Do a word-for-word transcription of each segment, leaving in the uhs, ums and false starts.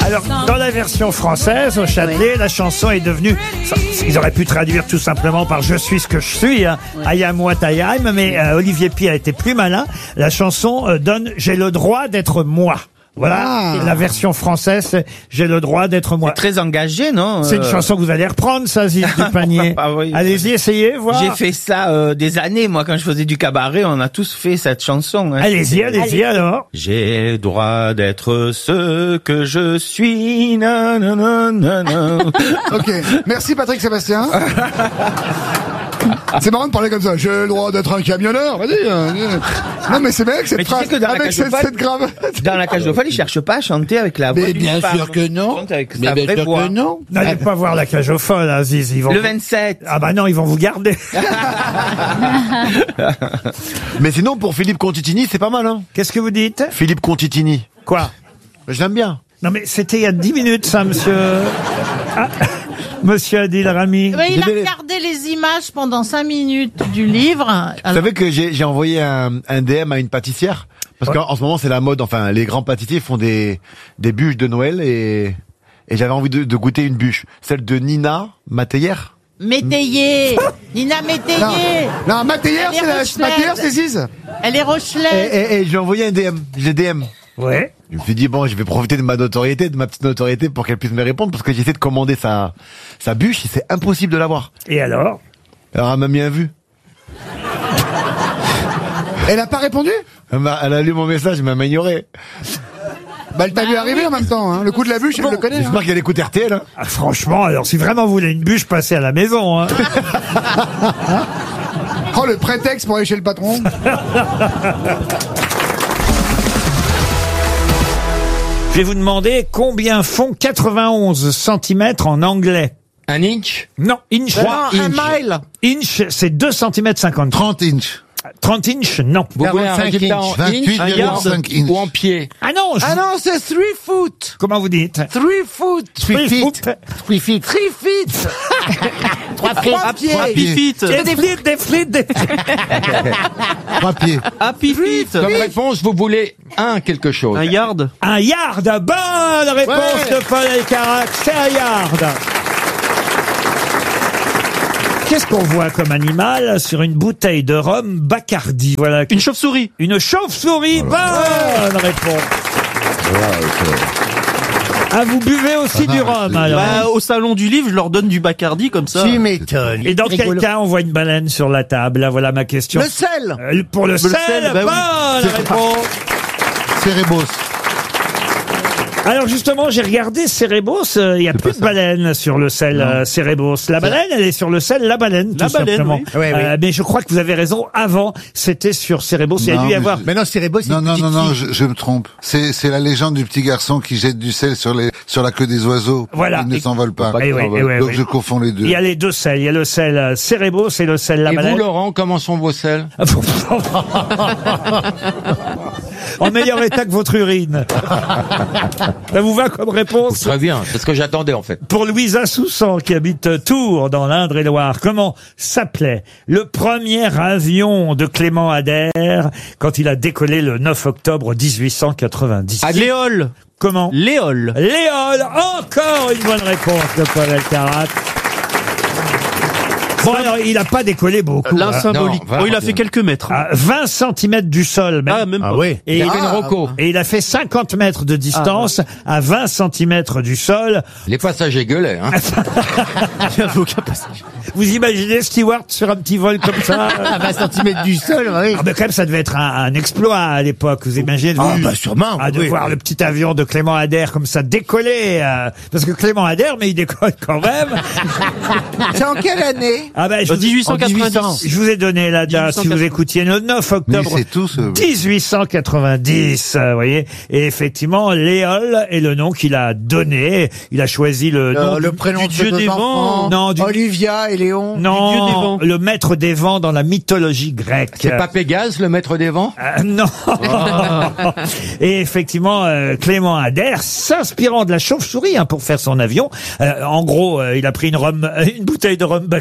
Alors, dans la version française, au Châtelet, oui. la chanson est devenue... Ils auraient pu traduire tout simplement par « Je suis ce que je suis hein, », I am what I am, mais euh, Olivier Py a été plus malin. La chanson euh, donne « J'ai le droit d'être moi ». Voilà, ah. la version française, c'est « J'ai le droit d'être moi ». C'est très engagé, non? C'est une euh... chanson que vous allez reprendre, ça, Ziz du Panier. ah, oui. Allez-y, essayez, voir. J'ai fait ça euh, des années, moi, quand je faisais du cabaret, on a tous fait cette chanson. Hein. Allez-y, allez-y, allez alors. J'ai le droit d'être ce que je suis, nanana. Ok, merci Patrick Sébastien. C'est marrant de parler comme ça. J'ai le droit d'être un camionneur. Vas-y. Non, mais c'est bien que cette mais tu phrase, sais que dans avec la cette, cette grave. Dans la cage de folle, ils cherchent pas à chanter avec la voix mais d'une bien femme. sûr que non. Avec mais sa bien vraie sûr voix. que non. N'allez pas voir la cage aux folles, Aziz. Ils vont le vous... vingt-sept. Ah bah non, ils vont vous garder. Mais sinon, pour Philippe Conticini, c'est pas mal, hein. Qu'est-ce que vous dites? Philippe Conticini. Quoi? Je l'aime bien. Non mais c'était il y a dix minutes, ça, monsieur. Ah. Monsieur Adil Rami. Oui, il a regardé les images pendant cinq minutes du livre. Alors... Vous savez que j'ai, j'ai envoyé un, un D M à une pâtissière parce ouais. qu'en ce moment c'est la mode. Enfin, les grands pâtissiers font des des bûches de Noël et et j'avais envie de, de goûter une bûche, celle de Nina Métayer. Métayer. Nina Métayer. Non, non Métayer, c'est Métayer, c'est Ziz. Elle est Rochelaise. Et, et, et je lui ai envoyé un D M. J'ai D M. Ouais. Je me suis dit, bon, je vais profiter de ma notoriété, de ma petite notoriété pour qu'elle puisse me répondre parce que j'essaie de commander sa, sa bûche et c'est impossible de l'avoir. Et alors? Alors, elle m'a mis un vu. Elle a pas répondu? Elle a, elle a lu mon message, elle m'a ignoré. Bah, elle t'a vu arriver en même temps, hein. Le coup de la bûche, bon, elle le connaît. J'espère hein. qu'elle écoute R T L, hein. Ah, franchement, alors, si vraiment vous voulez une bûche, passez à la maison, hein. Oh, le prétexte pour aller chez le patron. Je vais vous demander combien font quatre-vingt-onze centimètres en anglais. Un inch? Non, inch. Ah, un mile. Inch, c'est deux centimètres cinquante. trente inches. trente inches, non. Vous voulez un résultat en inch, un yard ou en pied? Ah non, je... Ah non, c'est three foot. Comment vous dites? Three foot. Three feet. Three feet. Three feet. Trois pieds. Happy feet. Des feet, des feet, des Trois pieds. Happy feet. Comme réponse, vous voulez un quelque chose. Un yard. Un yard. Bonne réponse ouais. de Paul Elkarat. C'est un yard. Qu'est-ce qu'on voit comme animal sur une bouteille de rhum Bacardi? Voilà. Une chauve-souris. Une chauve-souris. Voilà. Bonne réponse. Voilà, okay. Ah, vous buvez aussi ah, du rhum, alors? Bah, au salon du livre, je leur donne du Bacardi, comme ça. Tu m'étonnes. Et dans quel cas on voit une baleine sur la table? Là, voilà ma question. Le sel. Euh, pour le, le sel, sel bah bonne oui. réponse. Cérébos. Alors justement, j'ai regardé Cérébos, il euh, y a plus de baleines sur le sel euh, Cérébos. La baleine, elle est sur le sel, la baleine, la tout baleine, simplement. Oui. Euh, oui, oui. Mais je crois que vous avez raison, avant, c'était sur Cérébos, il y a dû y avoir... Je... Mais non, Cérébos, c'est Non, non, non, non, fille. je, je me trompe. C'est, c'est la légende du petit garçon qui jette du sel sur les, sur la queue des oiseaux. Voilà. Il ne s'envole pas. Et oui, et oui, Donc oui. je confonds les deux. Il y a les deux sels, il y a le sel euh, Cérébos et le sel la et baleine. Et vous, Laurent, comment sont vos sels? En meilleur état que votre urine. Ça vous va comme réponse? Très bien, c'est ce que j'attendais en fait. Pour Louisa Soussan, qui habite Tours, dans l'Indre-et-Loire, comment s'appelait le premier avion de Clément Ader quand il a décollé le neuf octobre dix-huit cent quatre-vingt-dix? Ah, Léol. Comment? Léol. Léol. Encore une bonne réponse de Paul Elkarat. Bon, alors, il n'a pas décollé beaucoup. L'un symbolique. Non, oh, il a fait quelques mètres. À vingt centimètres du sol. Même. Ah, même pas. Ah oui. Et, il il, a fait une roco. et il a fait cinquante mètres de distance ah, ouais. à vingt centimètres du sol. Les passagers gueulaient, hein. Il n'y avait aucun passage. Vous imaginez Stewart sur un petit vol comme ça? À vingt centimètres du sol, oui. Ah, mais quand même, ça devait être un, un exploit à l'époque. Vous imaginez? Ah, vous, bah, sûrement. Ah, de oui, voir oui. le petit avion de Clément Ader comme ça décoller. Euh, parce que Clément Ader, mais il décolle quand même. C'est en quelle année? Ah, ben, je dix-huit cent quatre-vingt-dix. Je vous ai donné la date, si vous écoutiez, le neuf octobre dix-huit cent quatre-vingt-dix, vous voyez. Et effectivement, Léol est le nom qu'il a donné. Il a choisi le euh, nom le du, prénom du de dieu des vents. Non, du... Olivia et Léon. Non, du dieu des vents. Le maître des vents dans la mythologie grecque. C'est pas Pégase, le maître des vents? euh, Non. Oh. Et effectivement, euh, Clément Ader, s'inspirant de la chauve-souris hein, pour faire son avion. Euh, en gros, euh, il a pris une rhum, une bouteille de rhum Bacardi.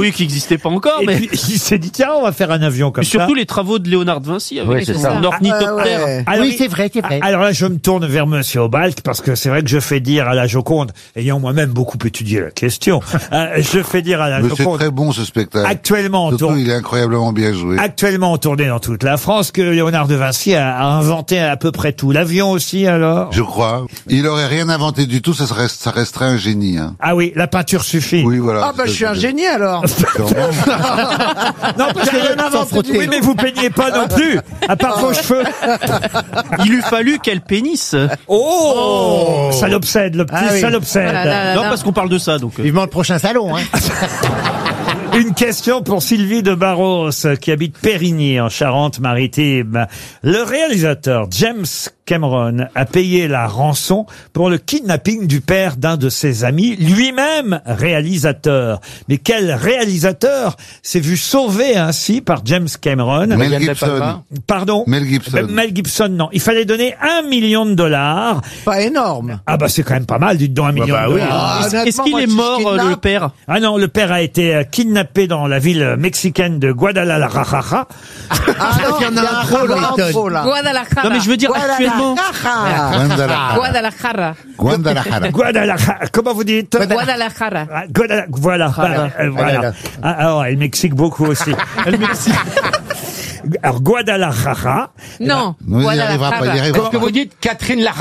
Oui, qui n'existait pas encore, Et mais puis, il s'est dit, tiens, on va faire un avion comme mais surtout ça. les travaux de Léonard de Vinci avec Ouais, c'est son ça. ornithoptère. Ah, ouais. Alors, Oui, il- c'est vrai, c'est vrai. Alors là, je me tourne vers Monsieur Obalk parce que c'est vrai que je fais dire à la Joconde, ayant moi-même beaucoup étudié la question, euh, je fais dire à la Mais c'est Joconde, très bon ce spectacle. actuellement, on Surtout, tourne- il est incroyablement bien joué. actuellement en tournée dans toute la France, que Léonard de Vinci a, a inventé à peu près tout. L'avion aussi, alors? Je crois. Il aurait rien inventé du tout, ça, serait, ça resterait un génie. Hein. Ah oui, la peinture suffit. Oui, voilà. Ah bah je suis un génie alors. Sûrement. Non, parce que rien inventé du oui, mais vous peignez pas non plus, à part vos cheveux. Il eût fallu qu'elle pénisse. Oh, ça l'obsède, le petit, Ah oui. ça l'obsède. Oh là là là Non, là. parce qu'on parle de ça, donc. euh. Vivement le prochain salon, hein. Une question pour Sylvie de Barros, qui habite Périgny, en Charente-Maritime. Le réalisateur James Cameron a payé la rançon pour le kidnapping du père d'un de ses amis, lui-même réalisateur. Mais quel réalisateur s'est vu sauvé ainsi par James Cameron? Mel Brian De Gibson. Palma. Pardon? Mel Gibson. Euh, Mel Gibson, non. Il fallait donner un million de dollars. Pas énorme. Ah bah c'est quand même pas mal, dites donc un million bah de oui. dollars. Ah, Est-ce honnêtement, qu'il moi, est si je mort, euh, kidnappe- le père? Ah non, le père a été euh, kidnappé dans la ville mexicaine de Guadalajara. Ah non, il y en a un trop là, un trop là. Guadalajara. Non, mais je veux dire actuellement. Guadalajara. Guadalajara. Guadalajara. Guadalajara. Guadalajara. Comment vous dites? Guadalajara. Ah, Guadala- Voilà. Bah, euh, voilà. Ah, alors, elle Mexique beaucoup aussi. Elle Mexique. Alors, Guadalajara. Non. Non, il n'y arrivera pas, il y arrivera pas. vous dites Catherine la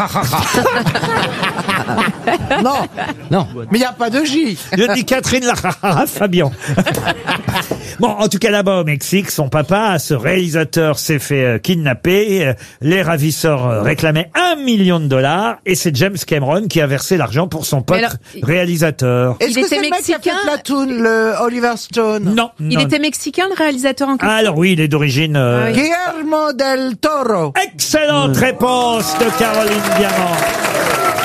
Non, non. Mais il n'y a pas de J. Je dis Catherine Lara, Fabien. Bon, en tout cas, là-bas au Mexique, son papa, ce réalisateur, s'est fait euh, kidnapper. Euh, Les ravisseurs euh, réclamaient un million de dollars et c'est James Cameron qui a versé l'argent pour son pote Mais alors, il- réalisateur. Est-ce Il que était c'est le mec qui a fait mexicain Platoon, le Oliver Stone? Non. Il non. était mexicain, le réalisateur en question. Alors oui, il est d'origine... euh, Ah oui. Guillermo del Toro. Excellente réponse de Caroline Diamant.